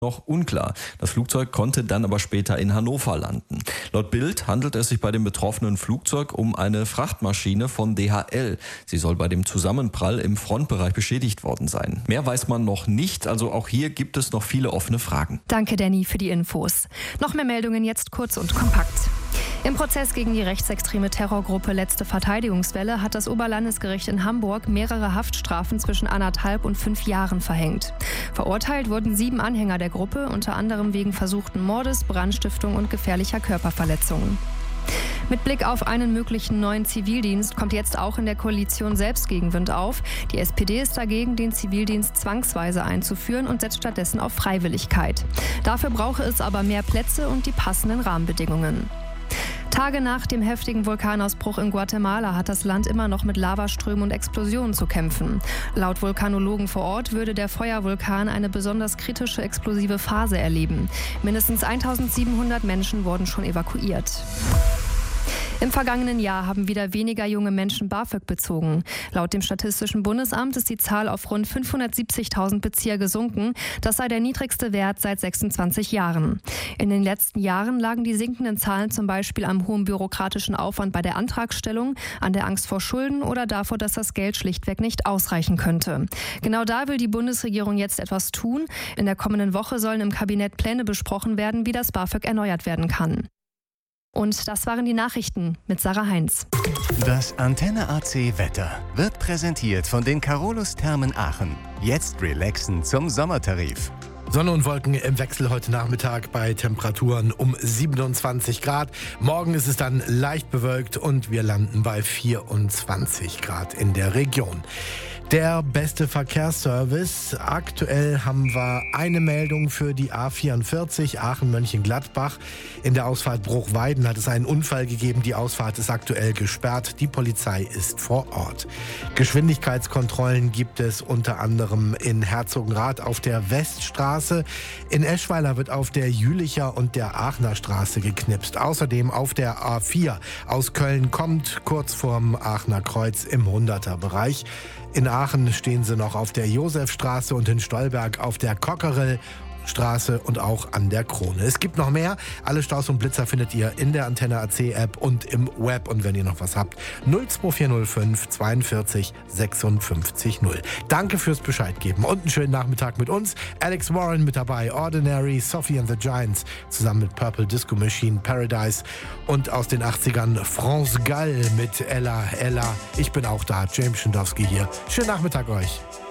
noch unklar. Das Flugzeug konnte dann aber später in Hannover landen. Laut Bild handelt es sich bei dem betroffenen Flugzeug um eine Frachtmaschine von DHL. Sie soll bei dem Zusammenprall im Frontbereich beschädigt worden sein. Mehr weiß man noch nicht, also auch hier gibt es noch viele offene Fragen. Danke, Danny, für die Infos. Noch mehr Meldungen jetzt kurz und kompakt. Im Prozess gegen die rechtsextreme Terrorgruppe Letzte Verteidigungswelle hat das Oberlandesgericht in Hamburg mehrere Haftstrafen zwischen 1,5 und 5 Jahren verhängt. Verurteilt wurden 7 Anhänger der Gruppe, unter anderem wegen versuchten Mordes, Brandstiftung und gefährlicher Körperverletzungen. Mit Blick auf einen möglichen neuen Zivildienst kommt jetzt auch in der Koalition selbst Gegenwind auf. Die SPD ist dagegen, den Zivildienst zwangsweise einzuführen und setzt stattdessen auf Freiwilligkeit. Dafür brauche es aber mehr Plätze und die passenden Rahmenbedingungen. Tage nach dem heftigen Vulkanausbruch in Guatemala hat das Land immer noch mit Lavaströmen und Explosionen zu kämpfen. Laut Vulkanologen vor Ort würde der Feuervulkan eine besonders kritische explosive Phase erleben. Mindestens 1700 Menschen wurden schon evakuiert. Im vergangenen Jahr haben wieder weniger junge Menschen BAföG bezogen. Laut dem Statistischen Bundesamt ist die Zahl auf rund 570.000 Bezieher gesunken. Das sei der niedrigste Wert seit 26 Jahren. In den letzten Jahren lagen die sinkenden Zahlen zum Beispiel am hohen bürokratischen Aufwand bei der Antragstellung, an der Angst vor Schulden oder davor, dass das Geld schlichtweg nicht ausreichen könnte. Genau da will die Bundesregierung jetzt etwas tun. In der kommenden Woche sollen im Kabinett Pläne besprochen werden, wie das BAföG erneuert werden kann. Und das waren die Nachrichten mit Sarah Heinz. Das Antenne AC Wetter wird präsentiert von den Carolus Thermen Aachen. Jetzt relaxen zum Sommertarif. Sonne und Wolken im Wechsel heute Nachmittag bei Temperaturen um 27 Grad. Morgen ist es dann leicht bewölkt und wir landen bei 24 Grad in der Region. Der beste Verkehrsservice. Aktuell haben wir eine Meldung für die A44 Aachen-Mönchengladbach. In der Ausfahrt Bruchweiden hat es einen Unfall gegeben. Die Ausfahrt ist aktuell gesperrt. Die Polizei ist vor Ort. Geschwindigkeitskontrollen gibt es unter anderem in Herzogenrath auf der Weststraße. In Eschweiler wird auf der Jülicher und der Aachener Straße geknipst. Außerdem auf der A4 aus Köln kommt kurz vorm Aachener Kreuz im 100er-Bereich. In Aachen stehen sie noch auf der Josefstraße und in Stolberg auf der Cockerell-Straße und auch an der Krone. Es gibt noch mehr. Alle Staus und Blitzer findet ihr in der Antenne AC App und im Web. Und wenn ihr noch was habt, 02405 42 56 0. Danke fürs Bescheid geben und einen schönen Nachmittag mit uns. Alex Warren mit dabei, Ordinary, Sophie and the Giants, zusammen mit Purple Disco Machine, Paradise und aus den 80ern France Gall mit Ella, Ella. Ich bin auch da, James Schindowski hier. Schönen Nachmittag euch.